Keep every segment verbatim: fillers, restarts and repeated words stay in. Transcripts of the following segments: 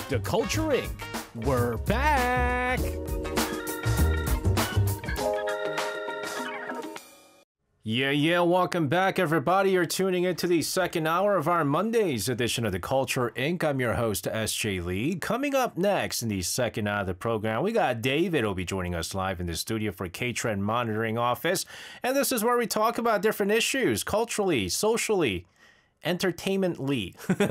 The Culture Incorporated. We're back! Yeah, yeah, welcome back, everybody. You're tuning into the second hour of our Monday's edition of The Culture Incorporated. I'm your host, S J Lee. Coming up next in the second hour of the program, we got David who'll be joining us live in the studio for K-Trend Monitoring Office. And this is where we talk about different issues, culturally, socially, entertainmentally,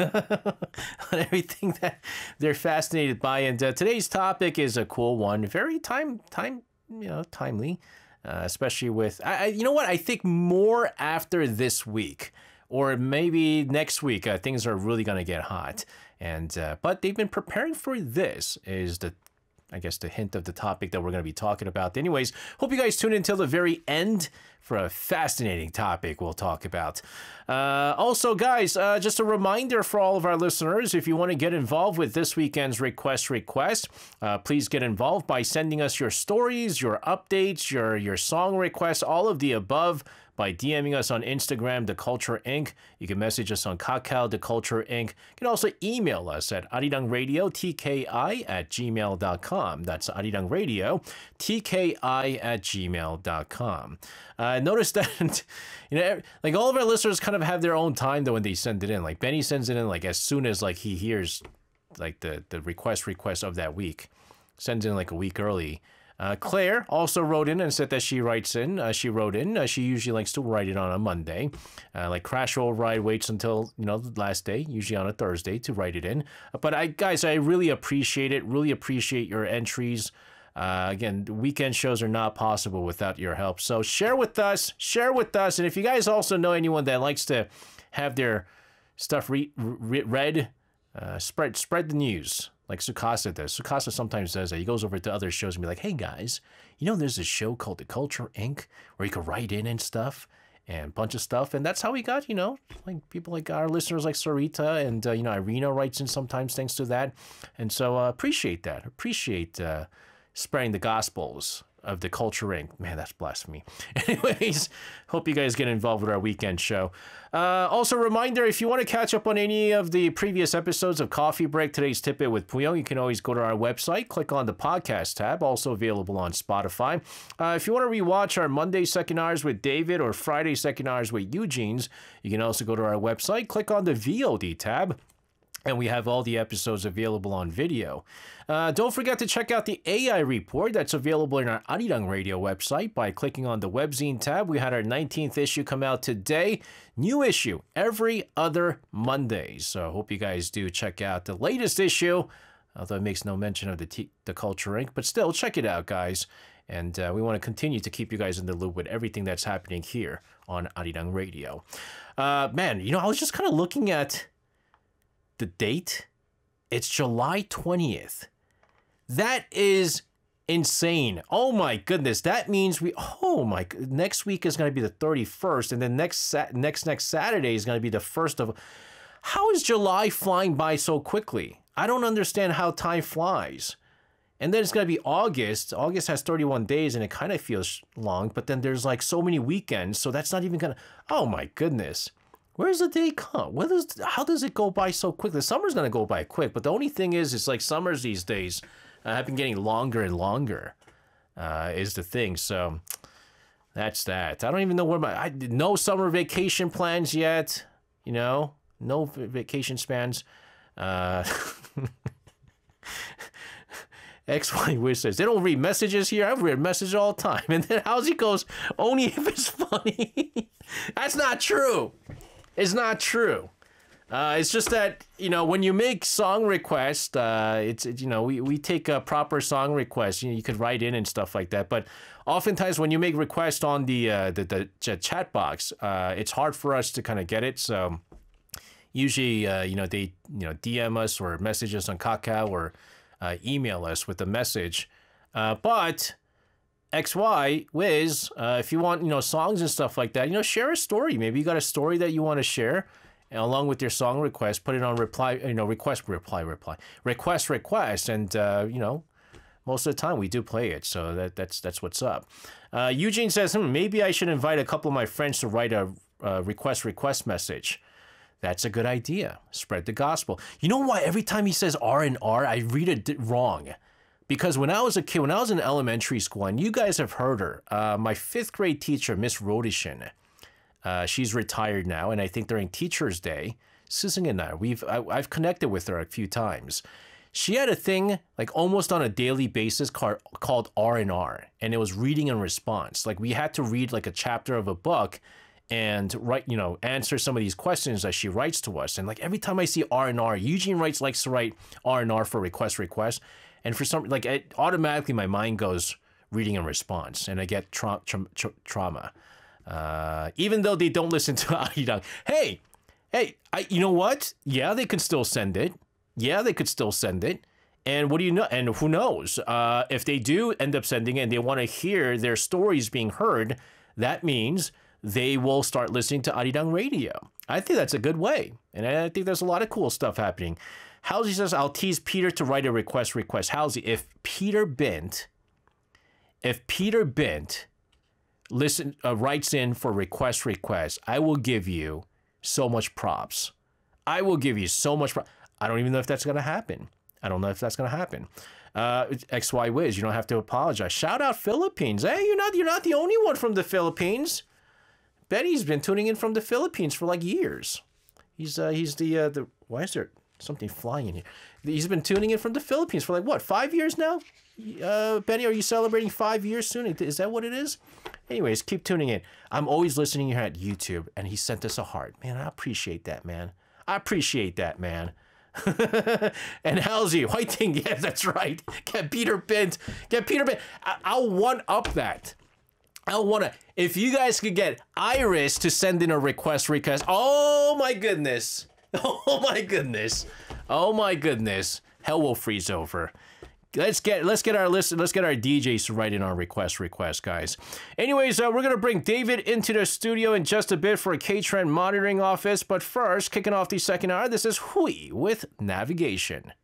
on everything that they're fascinated by. And uh, today's topic is a cool one, very time, time, you know, timely. Uh, especially with, I, I, you know what, I think more after this week, or maybe next week, uh, things are really going to get hot. And uh, but they've been preparing for this, is the, I guess, the hint of the topic that we're going to be talking about. Anyways, hope you guys tune in until the very end for a fascinating topic we'll talk about. Uh, also, guys, uh, just a reminder for all of our listeners, if you want to get involved with this weekend's Request Request, uh, please get involved by sending us your stories, your updates, your, your song requests, all of the above, by DMing us on Instagram, The Culture Incorporated. You can message us on Kakao, The Culture Incorporated. You can also email us at arirangradio, T K I, at gmail dot com. That's arirangradio, T K I, at gmail dot com. Uh, notice that, you know, like all of our listeners kind of have their own time though when they send it in. Like Benny sends it in like as soon as like he hears like the, the request request of that week. Sends in like a week early. Uh, Claire also wrote in and said that she writes in. Uh, she wrote in. Uh, she usually likes to write it on a Monday. Uh, like Crash Roll Ride waits until, you know, the last day, usually on a Thursday, to write it in. Uh, but I, guys, I really appreciate it. Really appreciate your entries. Uh, again, weekend shows are not possible without your help. So share with us. Share with us. And if you guys also know anyone that likes to have their stuff re- re- read, uh, spread spread the news. Like Sukasa does. Sukasa sometimes does that. He goes over to other shows and be like, hey guys, you know there's a show called The Culture Incorporated where you can write in and stuff and a bunch of stuff. And that's how we got, you know, like people like our listeners like Sarita and, uh, you know, Irina writes in sometimes thanks to that. And so uh, appreciate that. Appreciate uh, spreading the gospels of The Culture Incorporated. Man, that's blasphemy. Anyways, hope you guys get involved with our weekend show. Uh, also, a reminder, if you want to catch up on any of the previous episodes of Coffee Break, Today's Tidbit with Puyong, you can always go to our website, click on the podcast tab, also available on Spotify. Uh, if you want to rewatch our Monday second hours with David or Friday second hours with Eugene's, you can also go to our website, click on the V O D tab. And we have all the episodes available on video. Uh, don't forget to check out the A I report that's available in our Arirang Radio website by clicking on the webzine tab. We had our nineteenth issue come out today. New issue every other Monday. So I hope you guys do check out the latest issue, although it makes no mention of the, T- the Culture Incorporated. But still, check it out, guys. And uh, we want to continue to keep you guys in the loop with everything that's happening here on Arirang Radio. Uh, man, you know, I was just kind of looking at the date. It's July twentieth. That is insane. Oh my goodness. That means we, oh my, next week is going to be the thirty-first, and then next, next, next Saturday is going to be the first of, how is July flying by so quickly? I don't understand how time flies. And then it's going to be August. August has thirty-one days and it kind of feels long, but then there's like so many weekends. So that's not even going to, oh my goodness. Where's the day come? What is, how does it go by so quickly? Summer's going to go by quick, but the only thing is, it's like summers these days uh, have been getting longer and longer, uh, is the thing. So that's that. I don't even know where my, I no summer vacation plans yet, you know, no vacation spans. Uh, X Y Wish says, they don't read messages here. I've read messages all the time. And then Howsy goes, only if it's funny. That's not true. It's not true. Uh, it's just that, you know, when you make song requests, uh, it's, it, you know, we, we take a proper song request. You know, you could write in and stuff like that. But oftentimes when you make requests on the, uh, the, the ch- chat box, uh, it's hard for us to kind of get it. So usually, uh, you know, they, you know, D M us or message us on Kakao or uh, email us with a message. Uh, but X Y, Wiz, uh, if you want, you know, songs and stuff like that, you know, share a story. Maybe you got a story that you want to share, and along with your song request, put it on reply, you know, request, reply, reply, request, request, and uh, you know, most of the time we do play it. So that that's that's what's up. Uh, Eugene says, hmm, maybe I should invite a couple of my friends to write a uh, request request message. That's a good idea. Spread the gospel. You know why every time he says R and R, I read it wrong? Because when I was a kid, when I was in elementary school, and you guys have heard her, uh, my fifth grade teacher, Miss Rodishin, uh, she's retired now, and I think during Teacher's Day, Susan and I, we've I, I've connected with her a few times. She had a thing like almost on a daily basis called, called R and R, and it was reading and response. Like we had to read like a chapter of a book and write, you know, answer some of these questions that she writes to us. And like every time I see R and R, Eugene writes likes to write R and R for request request, and for some like it, automatically my mind goes reading and response, and I get tra tra tra trauma. Uh, even though they don't listen to Arirang. Hey, hey, I you know what? Yeah, they can still send it. Yeah, they could still send it. And what do you know? And who knows? Uh, if they do end up sending it and they want to hear their stories being heard, that means they will start listening to Arirang Radio. I think that's a good way. And I think there's a lot of cool stuff happening. Halsey says, I'll tease Peter to write a request request. Halsey, if Peter Bint, if Peter Bint listen, uh, writes in for request request, I will give you so much props. I will give you so much props. I don't even know if that's going to happen. I don't know if that's going to happen. Uh, X Y Wiz, you don't have to apologize. Shout out Philippines. Hey, you're not you're not the only one from the Philippines. Betty's been tuning in from the Philippines for like years. He's uh, he's the uh, the why is there something flying in here? He's been tuning in from the Philippines for like what, five years now? Uh, Betty, are you celebrating five years soon? Is that what it is? Anyways, keep tuning in. I'm always listening here at YouTube, and he sent us a heart. Man, I appreciate that, man. I appreciate that, man. And Halsey, Whiting, yeah, that's right. Get Peter Bint. Get Peter Bint. I I'll one up that. I'll want to. If you guys could get Iris to send in a request request. Oh my goodness. Oh my goodness. Oh my goodness. Hell will freeze over. Let's get let's get our list. Let's get our D Js to write in our request request, guys. Anyways, uh, we're gonna bring David into the studio in just a bit for a K-Trend monitoring office. But first, kicking off the second hour, this is Hui with Navigation.